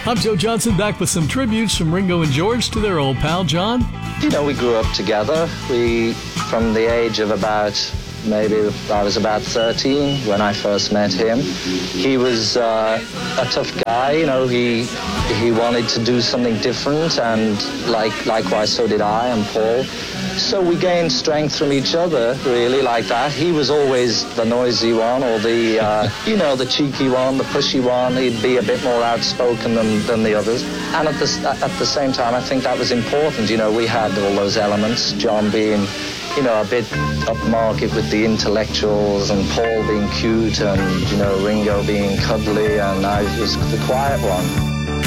I'm Joe Johnson, back with some tributes from Ringo and George to their old pal, John. You know, we grew up together. From the age of maybe I was about 13 when I first met him. He was a tough guy, you know, he wanted to do something different, and likewise so did I and Paul. So we gained strength from each other, really, like that. He was always the noisy one, or the the cheeky one, the pushy one. He'd be a bit more outspoken than the others. And at the same time, I think that was important. You know, we had all those elements, John being, you know, a bit upmarket with the intellectuals, and Paul being cute, and, you know, Ringo being cuddly, and I was the quiet one.